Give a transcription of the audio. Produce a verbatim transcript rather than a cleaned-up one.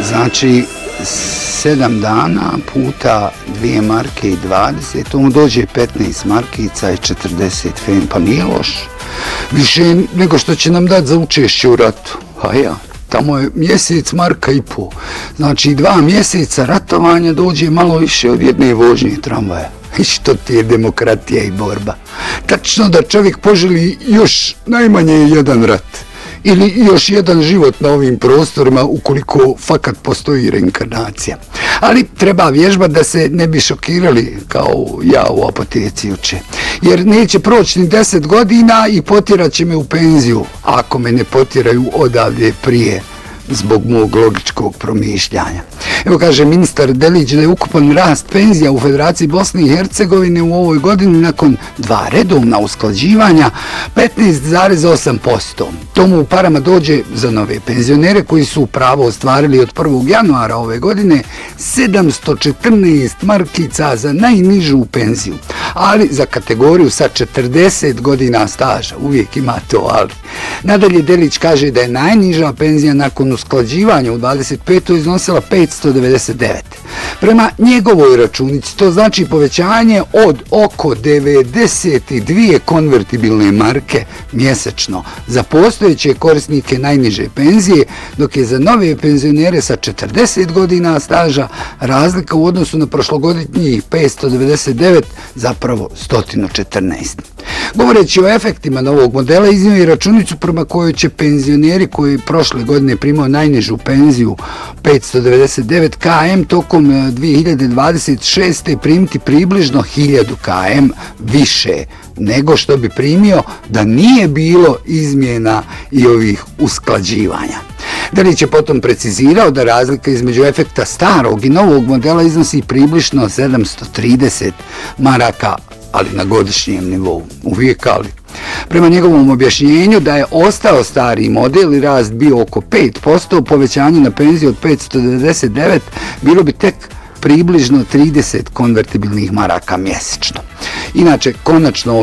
Znači, sedam dana puta dvije marke i dvadeset, to mu dođe petnaest markica i četrdeset fen, pa nije loš. Više nego što će nam dati za učešće u ratu. A ja, tamo je mjesec marka i po. Znači, dva mjeseca ratovanja dođe malo više od jedne vožnje tramvaja. I što ti je demokratija i borba. Tačno da čovjek poželi još najmanje jedan rat. Ili još jedan život na ovim prostorima ukoliko fakat postoji reinkarnacija. Ali treba vježbati da se ne bi šokirali kao ja u apoteci juče. Jer neće proći ni deset godina i potjerat će me u penziju, ako me ne potjeraju odavde prije zbog mog logičkog promišljanja. Evo kaže ministar Delić da je ukupan rast penzija u Federaciji Bosne i Hercegovine u ovoj godini nakon dva redovna usklađivanja petnaest zarez osam posto. Tomu u parama dođe za nove penzionere koji su pravo ostvarili od prvog januara ove godine sedamsto četrnaest markica za najnižu penziju, ali za kategoriju sa četrdeset godina staža. Uvijek ima to ali. Nadalje Delić kaže da je najniža penzija nakon usklađivanja u dvadeset petoj iznosila petsto devedeset devet. Prema njegovoj računici to znači povećanje od oko devedeset dvije konvertibilne marke mjesečno za postojeće korisnike najniže penzije, dok je za nove penzionere sa četrdeset godina staža razlika u odnosu na prošlogodišnjih petsto devedeset devet zapravo sto četrnaest. Govoreći o efektima novog modela, iznio je računicu prema kojoj će penzioneri koji prošle godine primao najnižu penziju petsto devedeset devet km tokom dvije hiljade dvadeset šeste primiti približno hiljadu km više nego što bi primio da nije bilo izmjena i ovih usklađivanja. Delić je potom precizirao da razlika između efekta starog i novog modela iznosi približno sedamsto trideset maraka, ali na godišnjem nivou. Uvijek ali. Prema njegovom objašnjenju da je ostao stari model i rast bio oko pet posto, povećanje na penziju od petsto devedeset devet bilo bi tek približno trideset konvertibilnih maraka mjesečno. Inače, konačno